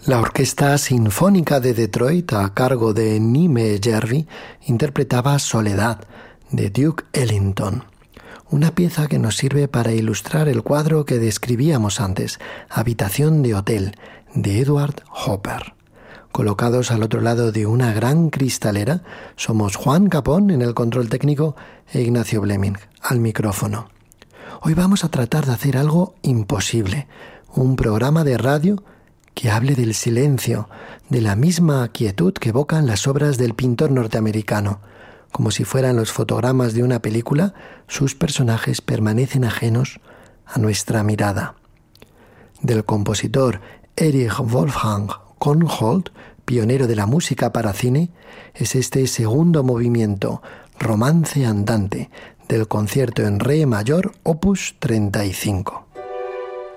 La Orquesta Sinfónica de Detroit, a cargo de Nime Jervi, interpretaba Soledad, de Duke Ellington. Una pieza que nos sirve para ilustrar el cuadro que describíamos antes, Habitación de Hotel, de Edward Hopper. Colocados al otro lado de una gran cristalera, somos Juan Capón en el control técnico e Ignacio Bleming al micrófono. Hoy vamos a tratar de hacer algo imposible, un programa de radio que hable del silencio, de la misma quietud que evocan las obras del pintor norteamericano. Como si fueran los fotogramas de una película, sus personajes permanecen ajenos a nuestra mirada. Del compositor Erich Wolfgang Korngold, pionero de la música para cine, es este segundo movimiento, Romance Andante, del concierto en Re mayor, opus 35.